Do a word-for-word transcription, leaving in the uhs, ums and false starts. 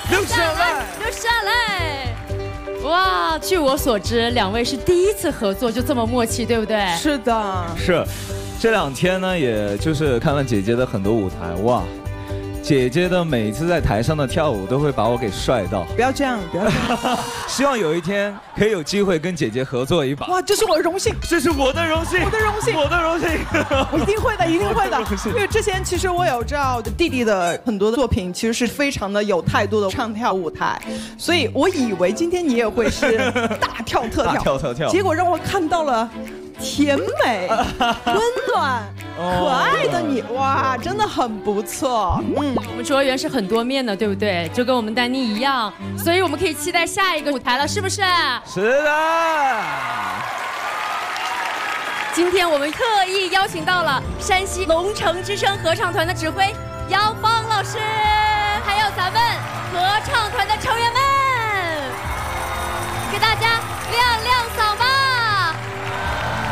留下来， 留下来。哇，据我所知，两位是第一次合作就这么默契，对不对？ 是的， 是。这两天呢，也就是看了姐姐的很多舞台，哇，姐姐的每一次在台上的跳舞都会把我给帅到。 不要这样，不要这样。 希望有一天可以有机会跟姐姐合作一把。 哇，这是我的荣幸， 这是我的荣幸， 我的荣幸， 我的荣幸。 我一定会的，一定会的。因为之前其实我有知道我的弟弟的很多的作品，其实是非常的有态度的唱跳舞台，所以我以为今天你也会是大跳特跳， 大跳特跳， 结果让我看到了甜美、温暖、可爱的你，哇，真的很不错。 嗯，我们卓源是很多面的，对不对？就跟我们丹妮一样，所以我们可以期待下一个舞台了，是不是？ 是的。 今天我们特意邀请到了山西龙城之声合唱团的指挥姚芳老师，还有咱们合唱团的成员们，给大家亮亮